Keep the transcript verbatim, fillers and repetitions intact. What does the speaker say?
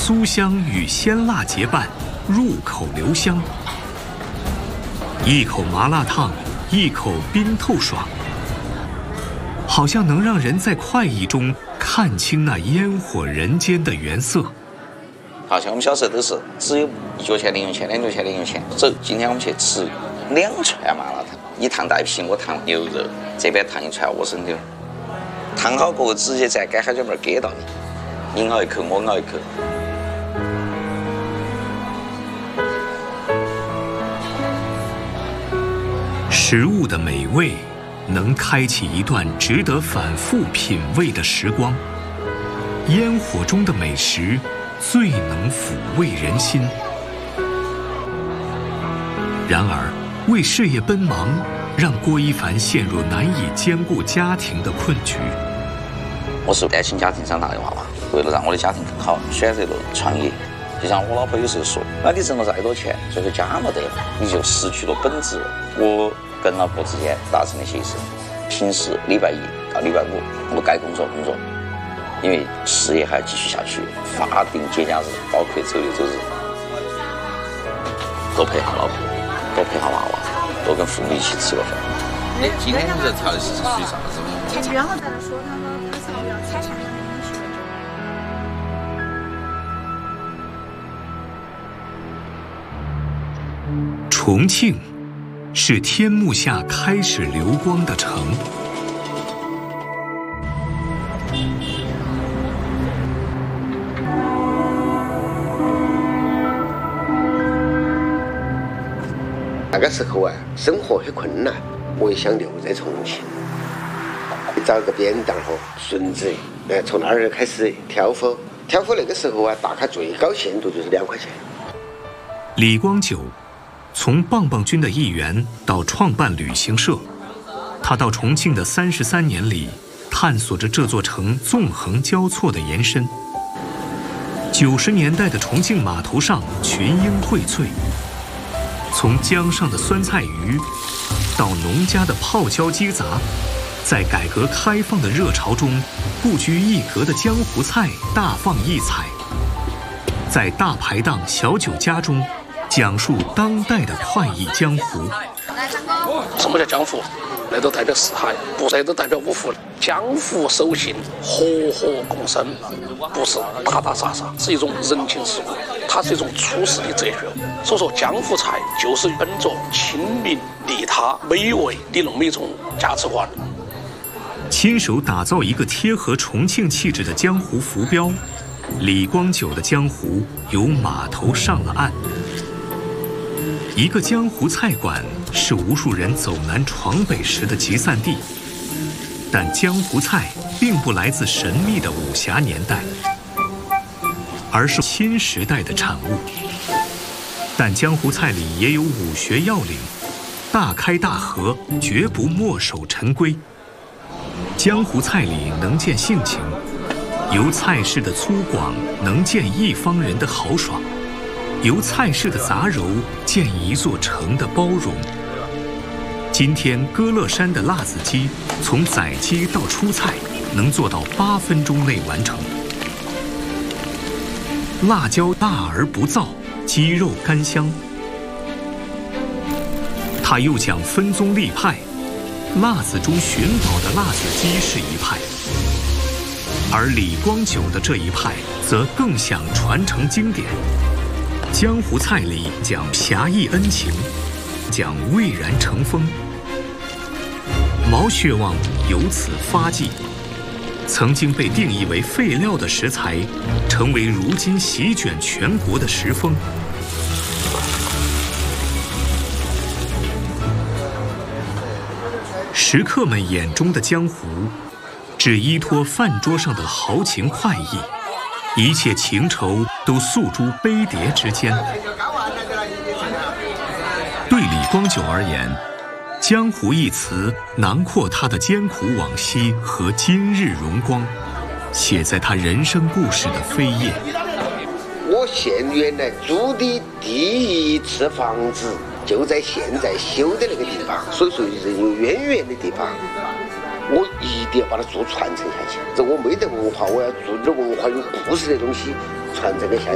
酥香与鲜辣结伴，入口留香。一口麻辣烫，一口冰透爽，好像能让人在快意中看清那烟火人间的原色。 好像我们小时候都是只有一角钱零用钱、两角钱零用钱。走，今天我们去吃两串麻辣烫，你烫带皮，我烫牛肉，这边烫一串莴笋丁。烫好过后，直接在干海椒面给到你，你咬一口，我咬一口。 食物的美味，能开启一段值得反复品味的时光。烟火中的美食，最能抚慰人心。然而，为事业奔忙，让郭一凡陷入难以兼顾家庭的困局。 我是单亲家庭长大的娃娃，为了让我的家庭更好，选择了创业。就像我老婆有时候说，那你挣了再多钱，最后家没得了，你就失去了本质了。我跟老婆之间达成了协议，平时礼拜一到礼拜五我该工作工作，因为事业还要继续下去。法定节假日包括周六周日，多陪下老婆，多陪下娃娃，多跟父母一起吃个饭。 你今天你这调的是属于啥子？ 他然后在那说他说他想要财产上的允许。 重庆是天幕下开始流光的城。 那个时候啊，生活很困难，我也想留在重庆，找个扁担和孙子，呃，从那儿开始挑夫。挑夫那个时候啊，打开最高限度就是两块钱。 李光九从棒棒军的一员到创办旅行社，他到重庆的三十三年里，探索着这座城纵横交错的延伸。九十年代的重庆码头上群英荟萃，从江上的酸菜鱼，到农家的泡椒鸡杂，在改革开放的热潮中，不拘一格的江湖菜大放异彩，在大排档小酒家中，讲述当代的快意江湖。 什么叫江湖？那都代表四海，不这都代表五湖。江湖守信，和和共生，不是打打杀杀，是一种人情世故，它是一种处世的哲学。所以说，江湖菜就是本着亲民、利他、美味的那么一种价值观。 亲手打造一个贴合重庆气质的江湖浮标，李光九的江湖由码头上了岸。一个江湖菜馆是无数人走南闯北时的集散地，但江湖菜并不来自神秘的武侠年代，而是新时代的产物。但江湖菜里也有武学要领，大开大合，绝不墨守成规。江湖菜里能见性情，由菜式的粗犷能见一方人的豪爽，由菜式的杂糅见一座城的包容。今天歌乐山的辣子鸡，从宰鸡到出菜，能做到八分钟内完成。辣椒大而不燥，鸡肉干香。他又讲分宗立派，辣子中寻宝的辣子鸡是一派，而李光九的这一派则更想传承经典。江湖菜里讲侠义恩情，讲蔚然成风。毛血旺由此发迹，曾经被定义为废料的食材，成为如今席卷全国的食风。食客们眼中的江湖，只依托饭桌上的豪情快意，一切情仇都诉诸杯碟之间。对李光九而言，江湖一词囊括他的艰苦往昔和今日荣光，写在他人生故事的扉页。 我县原来租的第一次房子就在现在修的那个地方，所以说人有渊源的地方，我一定要把它做传承下去。这我没得文化，我要做点文化有故事的东西传承给下去。